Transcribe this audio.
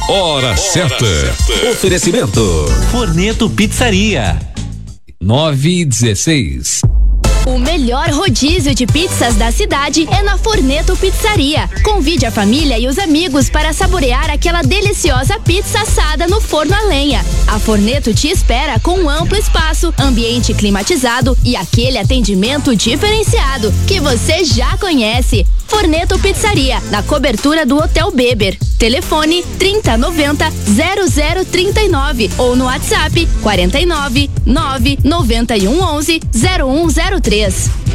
Hora certa. Oferecimento Forneto Pizzaria. 9:16. O melhor rodízio de pizzas da cidade é na Forneto Pizzaria. Convide a família e os amigos para saborear aquela deliciosa pizza assada no forno a lenha. A Forneto te espera com um amplo espaço, ambiente climatizado e aquele atendimento diferenciado que você já conhece. Forneto Pizzaria, na cobertura do Hotel Beber. Telefone 3090-0039 ou no WhatsApp 49 99111 0103.